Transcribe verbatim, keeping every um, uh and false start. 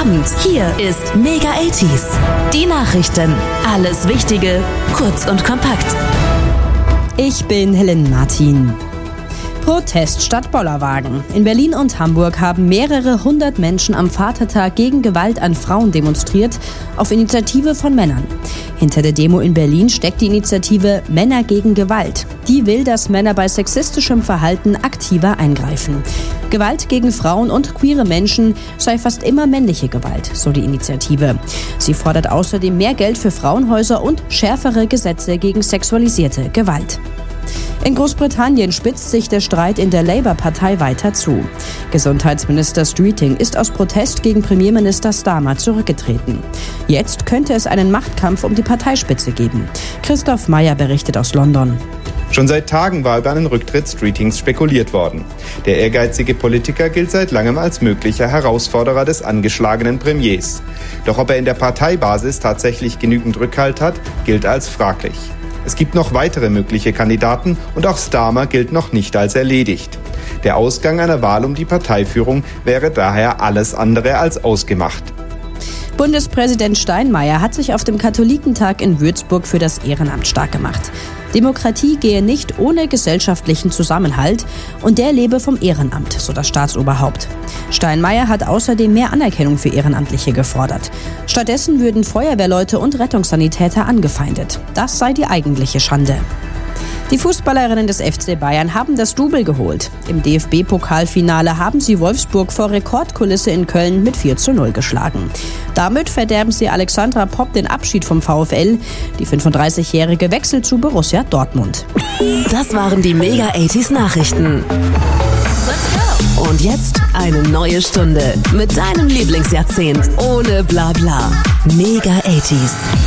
Abend. Hier ist Mega achtziger. Die Nachrichten. Alles Wichtige, kurz und kompakt. Ich bin Helen Martin. Protest statt Bollerwagen. In Berlin und Hamburg haben mehrere hundert Menschen am Vatertag gegen Gewalt an Frauen demonstriert, auf Initiative von Männern. Hinter der Demo in Berlin steckt die Initiative Männer gegen Gewalt. Die will, dass Männer bei sexistischem Verhalten aktiver eingreifen. Gewalt gegen Frauen und queere Menschen sei fast immer männliche Gewalt, so die Initiative. Sie fordert außerdem mehr Geld für Frauenhäuser und schärfere Gesetze gegen sexualisierte Gewalt. In Großbritannien spitzt sich der Streit in der Labour-Partei weiter zu. Gesundheitsminister Streeting ist aus Protest gegen Premierminister Starmer zurückgetreten. Jetzt könnte es einen Machtkampf um die Parteispitze geben. Christoph Meyer berichtet aus London. Schon seit Tagen war über einen Rücktritt Streetings spekuliert worden. Der ehrgeizige Politiker gilt seit langem als möglicher Herausforderer des angeschlagenen Premiers. Doch ob er in der Parteibasis tatsächlich genügend Rückhalt hat, gilt als fraglich. Es gibt noch weitere mögliche Kandidaten und auch Starmer gilt noch nicht als erledigt. Der Ausgang einer Wahl um die Parteiführung wäre daher alles andere als ausgemacht. Bundespräsident Steinmeier hat sich auf dem Katholikentag in Würzburg für das Ehrenamt stark gemacht. Demokratie gehe nicht ohne gesellschaftlichen Zusammenhalt und der lebe vom Ehrenamt, so das Staatsoberhaupt. Steinmeier hat außerdem mehr Anerkennung für Ehrenamtliche gefordert. Stattdessen würden Feuerwehrleute und Rettungssanitäter angefeindet. Das sei die eigentliche Schande. Die Fußballerinnen des F C Bayern haben das Double geholt. Im D F B-Pokalfinale haben sie Wolfsburg vor Rekordkulisse in Köln mit vier zu null geschlagen. Damit verderben sie Alexandra Popp den Abschied vom VfL. Die fünfunddreißigjährige wechselt zu Borussia Dortmund. Das waren die Mega achtziger Nachrichten. Let's go! Und jetzt eine neue Stunde mit deinem Lieblingsjahrzehnt ohne Blabla. Mega achtziger.